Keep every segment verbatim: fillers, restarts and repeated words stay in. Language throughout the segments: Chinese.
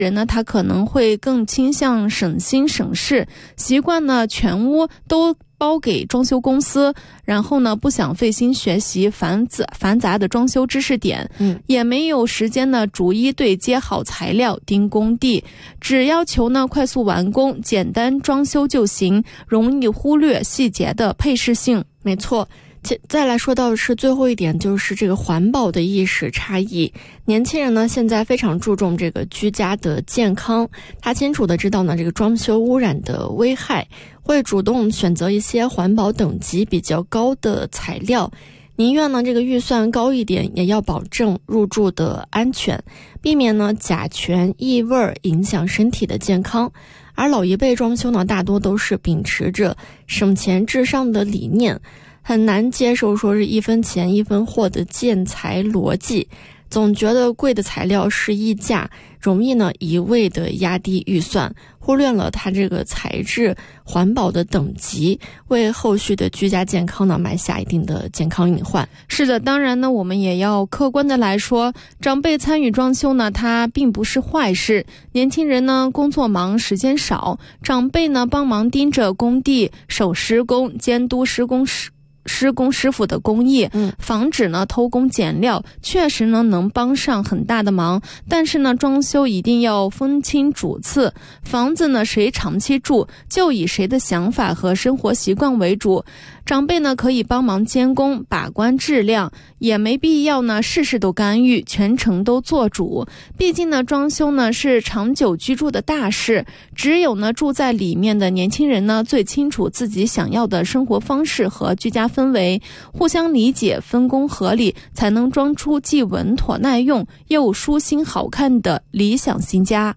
人呢，他可能会更倾向省心省事，习惯呢全屋都包给装修公司，然后呢不想费心学习繁杂繁杂的装修知识点，嗯，也没有时间呢逐一对接好材料盯工地，只要求呢快速完工，简单装修就行，容易忽略细节的配饰性。 没错。再来说到的是最后一点，就是这个环保的意识差异。年轻人呢现在非常注重这个居家的健康，他清楚的知道呢这个装修污染的危害，会主动选择一些环保等级比较高的材料，宁愿呢这个预算高一点，也要保证入住的安全，避免呢甲醛异味影响身体的健康。而老一辈装修呢大多都是秉持着省钱至上的理念，很难接受说是一分钱一分货的建材逻辑，总觉得贵的材料是溢价，容易呢一味的压低预算，忽略了它这个材质环保的等级，为后续的居家健康呢埋下一定的健康隐患。 是的，当然呢我们也要客观的来说，长辈参与装修呢它并不是坏事，年轻人呢工作忙时间少，长辈呢帮忙盯着工地守施工，监督施工时施工师傅的工艺，嗯，防止呢偷工减料，确实呢能帮上很大的忙。但是呢，装修一定要分清主次，房子呢谁长期住，就以谁的想法和生活习惯为主。长辈呢可以帮忙监工把关质量，也没必要呢事事都干预，全程都做主。毕竟呢装修呢是长久居住的大事，只有呢住在里面的年轻人呢最清楚自己想要的生活方式和居家氛围，互相理解，分工合理，才能装出既稳妥耐用又舒心好看的理想新家。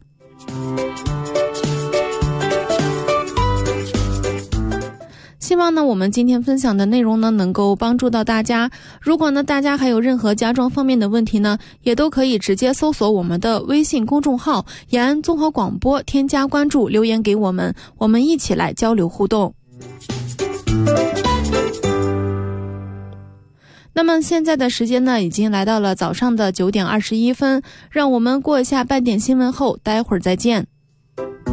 希望呢我们今天分享的内容呢能够帮助到大家。如果呢大家还有任何家装方面的问题呢，也都可以直接搜索我们的微信公众号延安综合广播，添加关注，留言给我们，我们一起来交流互动。那么现在的时间呢已经来到了早上的九点二十一分，让我们过一下半点新闻后待会儿再见。